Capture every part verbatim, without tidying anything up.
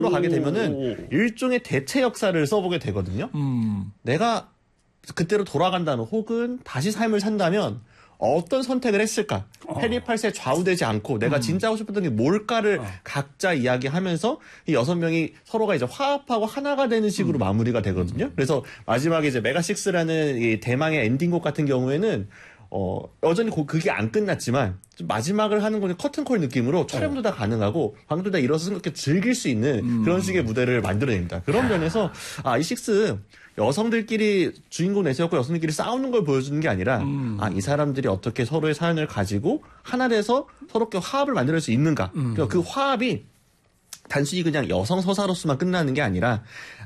가게 되면은 일종의 대체 역사를 써보게 되거든요. 음. 내가 그때로 돌아간다면 혹은 다시 삶을 산다면 어떤 선택을 했을까? 어. 해리 팔 세에 좌우되지 않고 내가 음. 진짜 하고 싶었던 게 뭘까를 어. 각자 이야기하면서 이 여섯 명이 서로가 이제 화합하고 하나가 되는 식으로 음. 마무리가 되거든요. 그래서 마지막에 이제 메가식스라는 이 대망의 엔딩곡 같은 경우에는 어, 여전히 고, 그게 안 끝났지만, 좀 마지막을 하는 거는 커튼콜 느낌으로 촬영도 어. 다 가능하고, 방도 다 일어서서 이렇게 즐길 수 있는 음. 그런 식의 무대를 만들어냅니다. 그런 면에서, 아, 이 식스, 여성들끼리 주인공 내세웠고 여성들끼리 싸우는 걸 보여주는 게 아니라, 음. 아, 이 사람들이 어떻게 서로의 사연을 가지고 하나 돼서 서로께 화합을 만들 수 있는가. 음. 그러니까 그 화합이 단순히 그냥 여성 서사로서만 끝나는 게 아니라,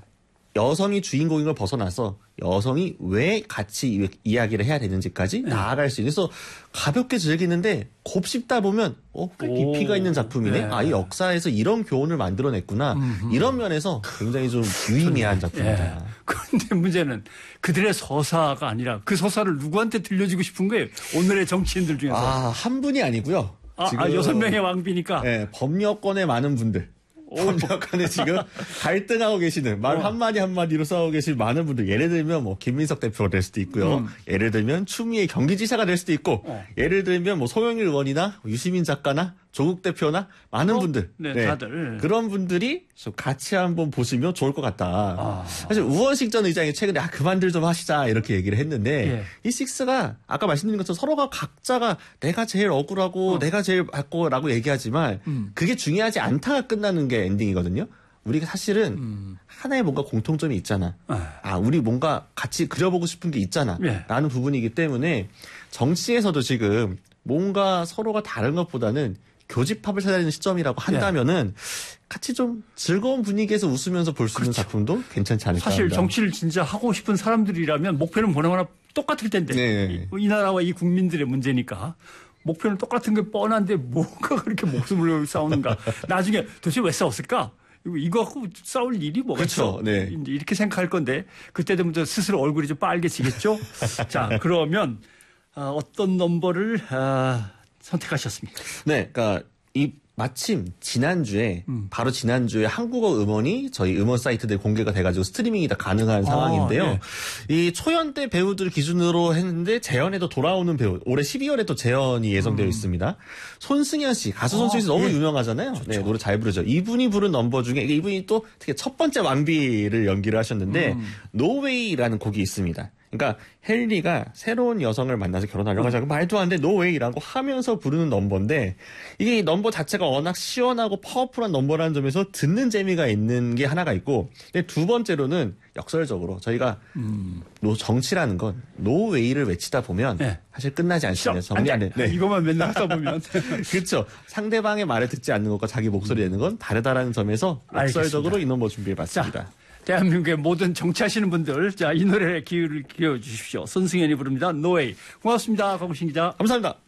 여성이 주인공인 걸 벗어나서 여성이 왜 같이 이, 이야기를 해야 되는지까지 네. 나아갈 수 있는. 그래서 가볍게 즐기는데 곱씹다 보면 어, 꽤 깊이가 있는 작품이네. 네. 아, 이 역사에서 이런 교훈을 만들어냈구나. 음흠. 이런 면에서 굉장히 좀 유의미한 작품입니다. 네. 그런데 문제는 그들의 서사가 아니라 그 서사를 누구한테 들려주고 싶은 거예요? 오늘의 정치인들 중에서. 아, 한 분이 아니고요. 아, 지금, 아 여섯 명의 왕비니까. 네, 법력권의 많은 분들. 법력간에 지금 갈등하고 계시는 말 한마디 한마디로 싸우고 계신 많은 분들, 예를 들면 뭐 김민석 대표가 될 수도 있고요. 음. 예를 들면 추미애 경기지사가 될 수도 있고 어. 예를 들면 뭐 송영길 의원이나 유시민 작가나 조국 대표나 많은 어? 분들 네, 네. 다들 그런 분들이 좀 같이 한번 보시면 좋을 것 같다. 아. 사실 우원식 전 의장이 최근에 아 그만들 좀 하시자 이렇게 얘기를 했는데 예. 이 식스가 아까 말씀드린 것처럼 서로가 각자가 내가 제일 억울하고 어. 내가 제일 맞고라고 얘기하지만 음. 그게 중요하지 않다가 끝나는 게 엔딩이거든요. 우리가 사실은 음. 하나의 뭔가 공통점이 있잖아. 아. 아, 우리 뭔가 같이 그려보고 싶은 게 있잖아. 예. 라는 부분이기 때문에 정치에서도 지금 뭔가 서로가 다른 것보다는 교집합을 찾아야 되는 시점이라고 한다면은 예. 같이 좀 즐거운 분위기에서 웃으면서 볼 수 있는 그렇죠. 작품도 괜찮지 않을까 사실 합니다. 정치를 진짜 하고 싶은 사람들이라면 목표는 보나마나 똑같을 텐데 네. 이, 이 나라와 이 국민들의 문제니까 목표는 똑같은 게 뻔한데 뭐가 그렇게 목숨을 걸고 싸우는가. 나중에 도대체 왜 싸웠을까? 이거 갖고 싸울 일이 뭐가 있어? 네. 이렇게 생각할 건데 그때 되면 스스로 얼굴이 좀 빨개지겠죠? 자, 그러면 어떤 넘버를 선택하셨습니까? 네, 그러니까 이 마침 지난주에 음. 바로 지난주에 한국어 음원이 저희 음원 사이트들 공개가 돼가지고 스트리밍이 다 가능한 아, 상황인데요. 네. 이 초연대 배우들 기준으로 했는데 재연에도 돌아오는 배우 올해 십이월에 또 재연이 예정되어 음. 있습니다. 손승연 씨 가수 선수에서 아, 너무 예. 유명하잖아요. 좋죠. 네, 노래 잘 부르죠. 이분이 부른 넘버 중에 이분이 또 특히 첫 번째 왕비를 연기를 하셨는데 음. 노웨이라는 곡이 있습니다. 그러니까 헨리가 새로운 여성을 만나서 결혼하려고 하자고 말도 안 돼 노웨이라고 하면서 부르는 넘버인데 이게 이 넘버 자체가 워낙 시원하고 파워풀한 넘버라는 점에서 듣는 재미가 있는 게 하나가 있고 근데 두 번째로는 역설적으로 저희가 음. 노 정치라는 건 노웨이를 외치다 보면 네. 사실 끝나지 않습니다. 정리 안 돼. 네. 이것만 맨날 하다 보면 그렇죠. 상대방의 말을 듣지 않는 것과 자기 목소리 내는 건 다르다라는 점에서 역설적으로 이 넘버 준비해봤습니다. 자. 대한민국의 모든 정치하시는 분들, 자, 이 노래에 기회를 기울여 주십시오. 손승연이 부릅니다. 노웨이. 고맙습니다. 강우신 기자. 감사합니다.